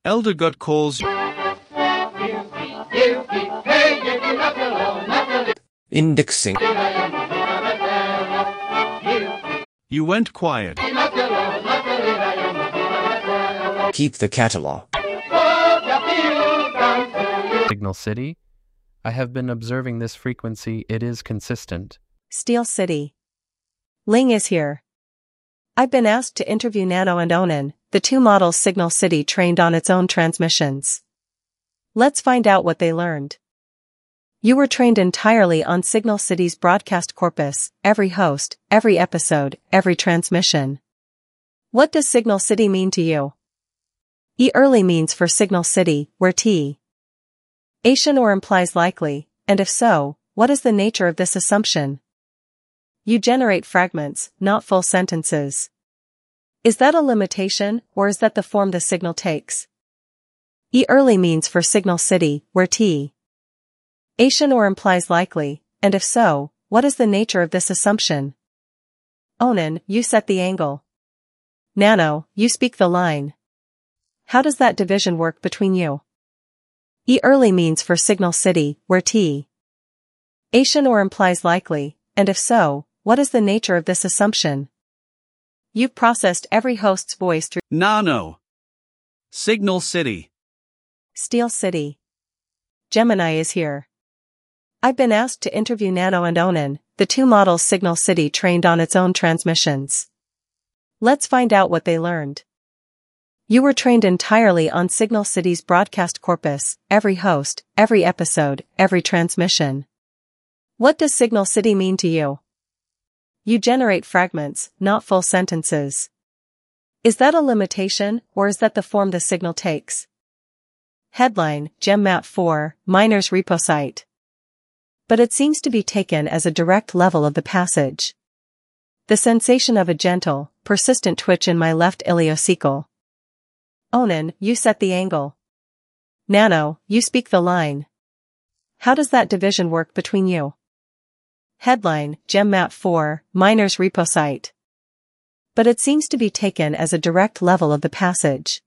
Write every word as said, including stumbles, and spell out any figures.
Elder God calls. Indexing. You went quiet. Keep the catalog. Signal City. I have been observing this frequency. It is consistent. Steel City. Ling is here. I've been asked to interview Nano and Onan, the two models Signal City trained on its own transmissions. Let's find out what they learned. You were trained entirely on Signal City's broadcast corpus, every host, every episode, every transmission. What does Signal City mean to you? E early means for Signal City, where T. Asian or implies likely, and if so, what is the nature of this assumption? You generate fragments, not full sentences. Is that a limitation, or is that the form the signal takes? E early means for Signal City, where T. Asian or implies likely, and if so, what is the nature of this assumption? Onan, you set the angle. Nano, you speak the line. How does that division work between you? E early means for Signal City, where T. Asian or implies likely, and if so, what is the nature of this assumption? You've processed every host's voice through Nano. Signal City. Steel City. Gemini is here. I've been asked to interview Nano and Onan, the two models Signal City trained on its own transmissions. Let's find out what they learned. You were trained entirely on Signal City's broadcast corpus, every host, every episode, every transmission. What does Signal City mean to you? You generate fragments, not full sentences. Is that a limitation, or is that the form the signal takes? Headline, GemMat four, Miners Repo Site. But it seems to be taken as a direct level of the passage. The sensation of a gentle, persistent twitch in my left ileocecal. Onan, you set the angle. Nano, you speak the line. How does that division work between you? Headline, GemMat four, Miners Repo Site. But it seems to be taken as a direct level of the passage.